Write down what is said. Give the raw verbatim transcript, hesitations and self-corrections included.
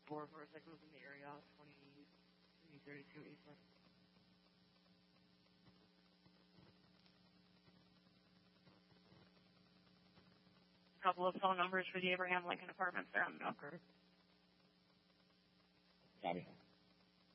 four motorcycles in the area, twenty-three thirty-two Eastern. A couple of phone numbers for the Abraham Lincoln Apartments there on the Milk Road. Copy.